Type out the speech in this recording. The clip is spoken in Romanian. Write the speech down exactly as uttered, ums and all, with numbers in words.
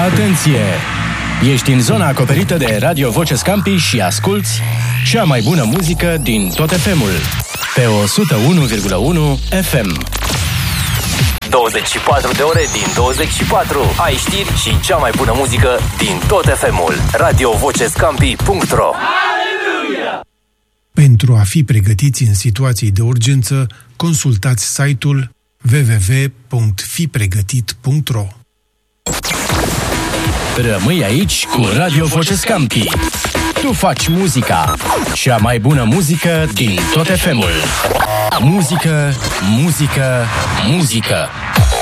Atenție! Ești în zona acoperită de Radio Voce Scampi și asculți cea mai bună muzică din tot F M-ul pe o sută unu virgulă unu F M. douăzeci și patru de ore din douăzeci și patru. Ai știri și cea mai bună muzică din tot F M-ul. radio voce scampi punct ro. Pentru a fi pregătiți în situații de urgență, consultați site-ul w w w punct fi pregătit punct ro. Rămâi aici cu Radio Voce Scampi. Tu faci muzica, cea mai bună muzică din tot F M-ul. Muzică, muzică, muzică.